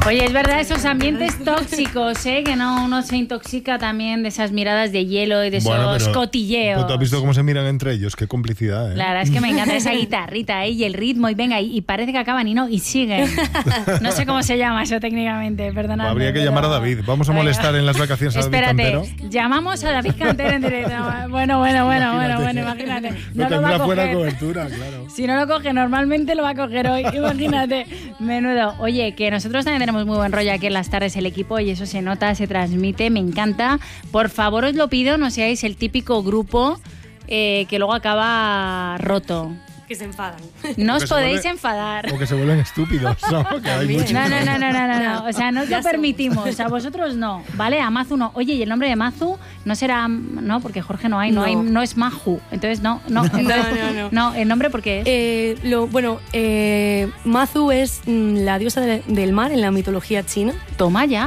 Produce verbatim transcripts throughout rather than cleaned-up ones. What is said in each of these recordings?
Oye, es verdad, esos ambientes tóxicos, ¿eh? Que no, uno se intoxica también de esas miradas de hielo y de bueno, esos pero, cotilleos. ¿tú has visto cómo se miran entre ellos? Qué complicidad, ¿eh? La verdad es que me encanta esa guitarrita, ¿eh? Y el ritmo, y venga, y, y parece que acaban y no, y siguen. No sé cómo se llama eso técnicamente, perdonadme. Habría que pero... llamar a David. Vamos a Venga. molestar en las vacaciones a David Espérate, Cantero. llamamos a David Cantero en directo. Bueno, bueno, bueno, bueno, bueno, imagínate. No, No lo va a tendrá fuera coger. cobertura, claro. Si no lo coge normalmente, lo va a coger hoy. Imagínate. Menudo. Oye, que nosotros también tenemos muy buen rollo aquí en las tardes, el equipo, y eso se nota, se transmite, me encanta. Por favor, os lo pido, no seáis el típico grupo eh, que luego acaba roto. Que se enfadan. No os que se podéis vuelve- enfadar. O que se vuelven estúpidos, ¿no? Que hay muchos. No, no, no, no, no, no, no. O sea, no os Ya lo somos. permitimos. A vosotros no, ¿vale? A Mazu no. Oye, ¿y el nombre de Mazu no será...? No, porque Jorge no hay, no, No. hay, no es Maju. Entonces, no, no. Entonces, no, no. no, ¿el nombre por qué es? Eh, lo, bueno, eh, Mazu es mm, la diosa de- del mar en la mitología china. Toma ya.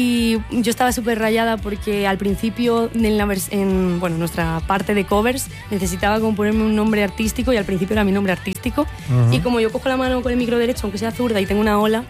Y yo estaba súper rayada porque al principio, en, la vers- en bueno, nuestra parte de covers, necesitaba como ponerme un nombre artístico y al principio era mi nombre artístico. Ajá. Y como yo cojo la mano con el micro derecho, aunque sea zurda, y tengo una ola,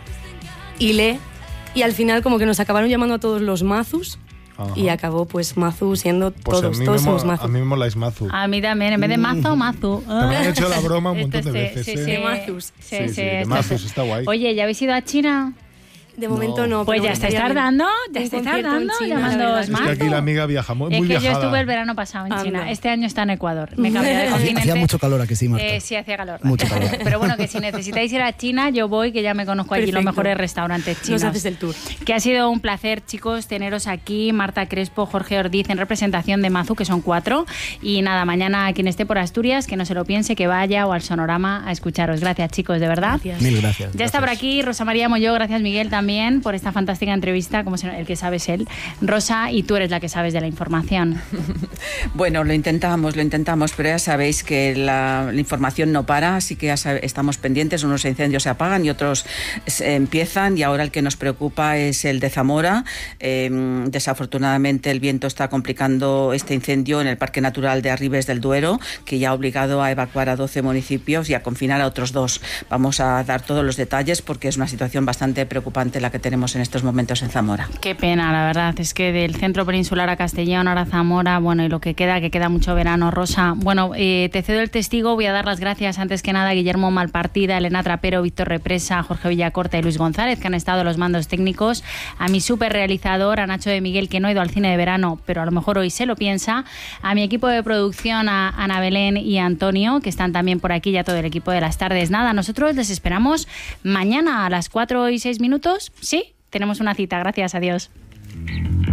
y lee, y al final como que nos acabaron llamando a todos los Mazus. Ajá. Y acabó pues Mazu siendo Pues todos, a mí, todos me somos mola, Mazu. a mí me moláis Mazu. A mí también, en vez de Mazo, Mazu. También han hecho la broma un montón Esto de sí, veces, sí, ¿eh? sí. De Mazus. Sí, Sí, sí, sí, de esto Mazus, sí. está guay. Oye, ¿ya habéis ido a China? De momento no. Pues pero ya bueno, estáis estaría bien. tardando, ya Un estáis concierto en tardando, China, la llamándoos verdad. Es Mazu. que aquí la amiga viaja muy, Es muy que yo viajada. estuve el verano pasado en Anda. China. Este año está en Ecuador. Me cambié de Hacía, continente. hacía mucho calor, ¿a que sí, Marta? Eh, sí, hacía calor. Mucho hacía calor. calor. Pero bueno, que si necesitáis ir a China, yo voy, que ya me conozco allí los Perfecto. mejores restaurantes chinos. Nos haces el tour. Que ha sido un placer, chicos, teneros aquí. Marta Crespo, Jorge Ordiz, en representación de Mazu, que son cuatro. Y nada, mañana quien esté por Asturias, que no se lo piense, que vaya o al Sonorama a escucharos. Gracias, chicos, de verdad. Gracias. Mil gracias. Ya está por aquí Rosa María Molló, gracias Miguel también por esta fantástica entrevista, como se- el que sabe es él. Rosa, y tú eres la que sabes de la información. Bueno, lo intentamos, lo intentamos, pero ya sabéis que la, la información no para, así que ya sabe- estamos pendientes, unos incendios se apagan y otros se empiezan, y ahora el que nos preocupa es el de Zamora. Eh, desafortunadamente el viento está complicando este incendio en el Parque Natural de Arribes del Duero, que ya ha obligado a evacuar a doce municipios y a confinar a otros dos. Vamos a dar todos los detalles porque es una situación bastante preocupante la que tenemos en estos momentos en Zamora. Qué pena, la verdad, es que del centro peninsular a Castellón, ahora Zamora, bueno, y lo que queda, que queda mucho verano, Rosa. Bueno, eh, te cedo el testigo, voy a dar las gracias antes que nada a Guillermo Malpartida, Elena Trapero, Víctor Represa, Jorge Villacorta y Luis González, que han estado a los mandos técnicos, a mi super realizador, a Nacho de Miguel, que no ha ido al cine de verano, pero a lo mejor hoy se lo piensa, a mi equipo de producción, a Ana Belén y a Antonio, que están también por aquí, ya todo el equipo de las tardes. Nada, nosotros les esperamos mañana a las cuatro y seis minutos, ¿sí? Tenemos una cita, gracias, adiós.